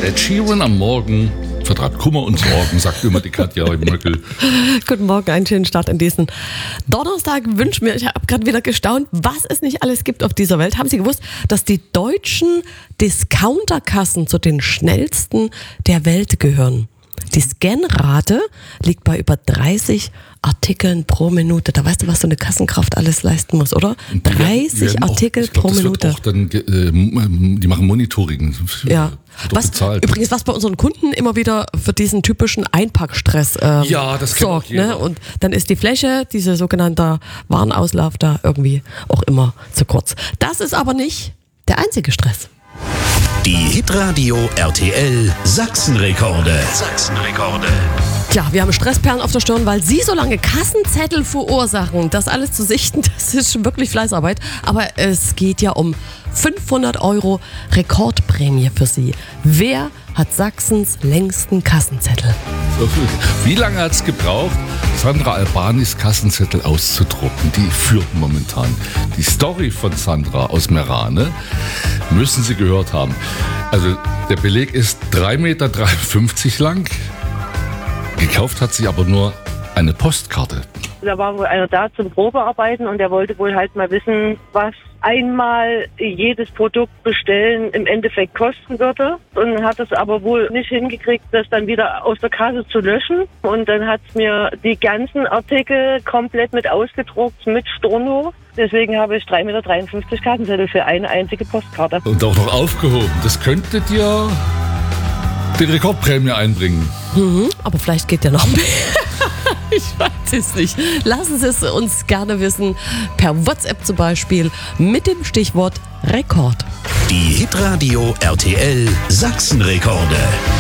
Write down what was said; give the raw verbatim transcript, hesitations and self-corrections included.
Ed Sheeran am Morgen vertreibt Kummer und Sorgen, sagt immer die Katja im Möckel. Guten Morgen, einen schönen Start in diesen Donnerstag wünschen wir. Ich habe gerade wieder gestaunt, was es nicht alles gibt auf dieser Welt. Haben Sie gewusst, dass die deutschen Discounterkassen zu den schnellsten der Welt gehören? Die Scanrate liegt bei über dreißig Artikeln pro Minute. Da weißt du, was so eine Kassenkraft alles leisten muss, oder? dreißig Artikel auch, glaub, pro das Minute. Wird auch dann, äh, die machen Monitoring. Ja. Was, bezahlt. übrigens, was bei unseren Kunden immer wieder für diesen typischen Einpackstress ähm, ja, das kennt sorgt. auch jeder. Ne? Und dann ist die Fläche, diese sogenannte Warenauslauf, da irgendwie auch immer zu kurz. Das ist aber nicht der einzige Stress. Die Hitradio R T L Sachsenrekorde. Sachsenrekorde. Tja, wir haben Stressperlen auf der Stirn, weil Sie so lange Kassenzettel verursachen. Das alles zu sichten, das ist schon wirklich Fleißarbeit. Aber es geht ja um fünfhundert Euro Rekordprämie für Sie. Wer hat Sachsens längsten Kassenzettel? Wie lange hat es gebraucht, Sandra Albanis Kassenzettel auszudrucken? Die führt momentan. Die Story von Sandra aus Merane müssen Sie gehört haben. Also der Beleg ist drei Meter dreiundfünfzig lang. Gekauft hat sie aber nur eine Postkarte. Da war wohl einer da zum Probearbeiten und der wollte wohl halt mal wissen, was einmal jedes Produkt bestellen im Endeffekt kosten würde. Und hat es aber wohl nicht hingekriegt, das dann wieder aus der Kasse zu löschen. Und dann hat es mir die ganzen Artikel komplett mit ausgedruckt, mit Storno. Deswegen habe ich drei Meter dreiundfünfzig Kartenzettel für eine einzige Postkarte. Und auch noch aufgehoben. Das könnte dir die Rekordprämie einbringen. Mhm, aber vielleicht geht ja noch mehr. Ich weiß es nicht. Lassen Sie es uns gerne wissen. Per WhatsApp zum Beispiel mit dem Stichwort Rekord. Die Hitradio R T L Sachsenrekorde.